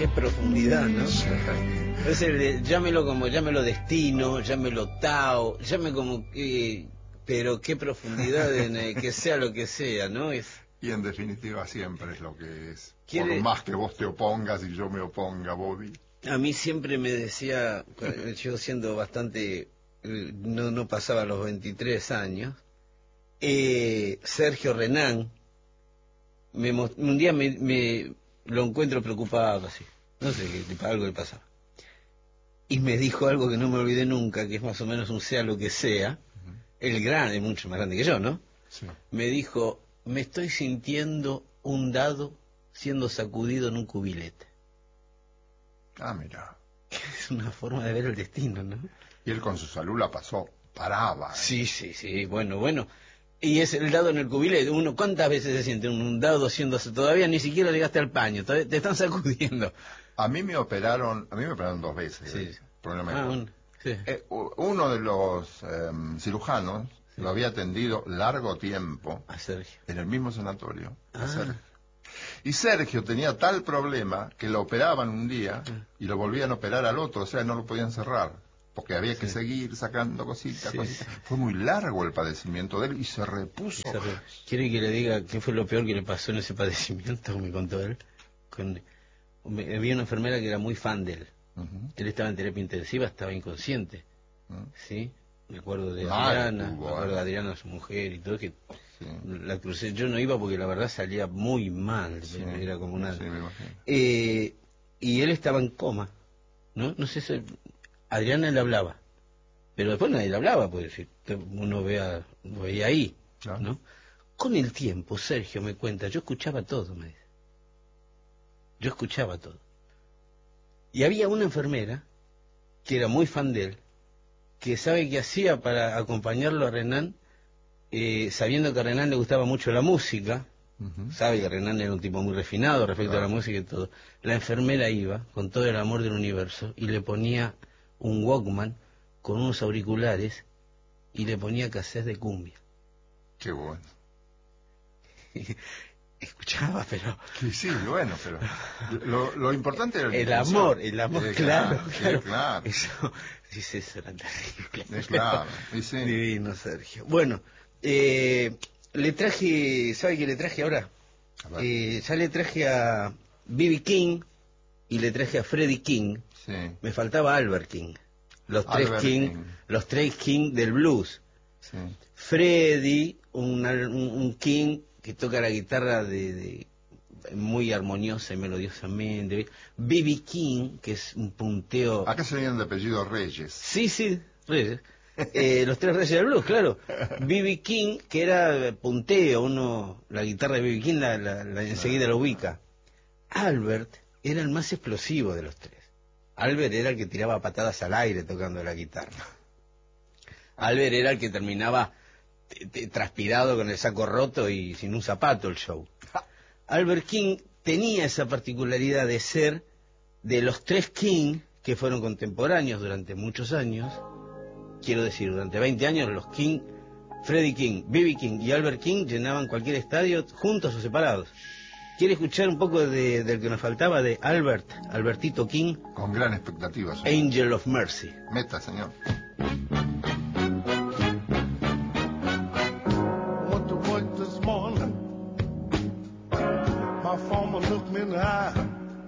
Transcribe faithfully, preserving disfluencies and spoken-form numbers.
profundidad, ¿no? Es el de, llámelo como, llámelo destino, llámelo Tao, llame como que, pero qué profundidad en eh, que sea lo que sea, ¿no? Es... Y en definitiva siempre es lo que es. ¿Quiere... Por más que vos te opongas y yo me oponga, Bobby. A mí siempre me decía, yo siendo bastante, no, no pasaba los veintitrés años, eh, Sergio Renán, me, un día me, me lo encuentro preocupado así, no sé qué, algo le pasaba. Y me dijo algo que no me olvidé nunca, que es más o menos un sea lo que sea, uh-huh. El gran, es mucho más grande que yo, ¿no? Sí. Me dijo, me estoy sintiendo un dado siendo sacudido en un cubilete. Ah, mira. Es una forma de ver el destino, ¿no? Y él con su salud la pasó, paraba. ¿eh? Sí, sí, sí, bueno, bueno. Y es el dado en el cubilete. Uno, ¿cuántas veces se siente un dado haciéndose? Todavía ni siquiera llegaste al paño, todavía te están sacudiendo. A mí me operaron, a mí me operaron dos veces. Sí. ¿eh? Problema Ah, un, sí. eh, uno de los eh, cirujanos sí. Lo había atendido largo tiempo a Sergio. En el mismo sanatorio. Ah. A Sergio. Y Sergio tenía tal problema que lo operaban un día ah. y lo volvían a operar al otro, o sea, no lo podían cerrar. Porque había sí. que seguir sacando cositas, sí, cositas. Sí. Fue muy largo el padecimiento de él y se repuso. Se re... ¿Quiere que le diga qué fue lo peor que le pasó en ese padecimiento? Me contó él. Con... Había una enfermera que era muy fan de él. Uh-huh. Él estaba en terapia intensiva, estaba inconsciente. Uh-huh. ¿Sí? Me acuerdo de Mal Adriana, tuvo, me acuerdo ¿eh? de Adriana, su mujer y todo, que sí. La crucé. Yo no iba porque la verdad salía muy mal. Sí. Era como una... Sí, me imagino. Eh, y él estaba en coma, ¿no? No sé si... Adriana le hablaba. Pero después nadie le hablaba, porque si uno vea, lo veía ahí, claro. ¿No? Con el tiempo, Sergio me cuenta, yo escuchaba todo, me dice. Yo escuchaba todo. Y había una enfermera, que era muy fan de él, que sabe qué hacía para acompañarlo a Renán, eh, sabiendo que a Renán le gustaba mucho la música, uh-huh. Sabe que Renán era un tipo muy refinado respecto claro. a la música y todo. La enfermera iba, con todo el amor del universo, y le ponía un Walkman, con unos auriculares y le ponía cassettes de cumbia. Qué bueno. Escuchaba, pero... Sí, sí, bueno, pero... Lo, lo importante era... El amor, el amor, eh, claro, claro. claro. Sí, claro. Eso, sí, eso era terrible. Es claro, sí, sí. Divino, Sergio. Bueno, eh, le traje, ¿sabe qué le traje ahora? Eh, ya le traje a B B King y le traje a Freddie King. Sí. Me faltaba Albert King. Los tres Albert King, King. Los tres King del blues. Sí. Freddie, un, un, un King que toca la guitarra de, de muy armoniosa y melodiosamente. B B King, que es un punteo... Acá se venían de apellido Reyes. Sí, sí, Reyes. Eh, los tres Reyes del blues, claro. B B King, que era punteo, uno, la guitarra de B B King la, la, la enseguida la ubica. Albert era el más explosivo de los tres. Albert era el que tiraba patadas al aire tocando la guitarra. Albert era el que terminaba t- t- transpirado con el saco roto y sin un zapato el show. Albert King tenía esa particularidad de ser de los tres King que fueron contemporáneos durante muchos años. Quiero decir, durante veinte años los King, Freddie King, B B King y Albert King llenaban cualquier estadio juntos o separados. ¿Quiere escuchar un poco de, del que nos faltaba de Albert, Albertito King? Con gran expectativa, señor. Angel of Mercy. Meta, señor. Went to work this morning. My former looked me in the eye.